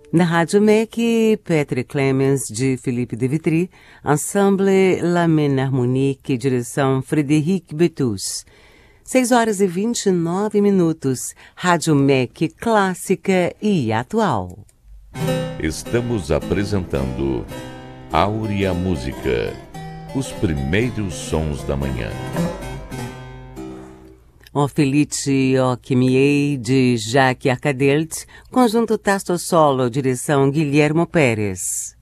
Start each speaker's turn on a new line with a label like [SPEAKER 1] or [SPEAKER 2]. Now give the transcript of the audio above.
[SPEAKER 1] Na Rádio MEC, Petre Clemens, de Philippe de Vitry, Ensemble La Main Harmonique, direção Frédéric Betus. 6h29, Rádio MEC clássica e atual.
[SPEAKER 2] Estamos apresentando Áurea Música, os primeiros sons da manhã.
[SPEAKER 1] O Felice o que miei, de Jacques Arcadelt, conjunto Tasto Solo, direção Guilhermo Pérez.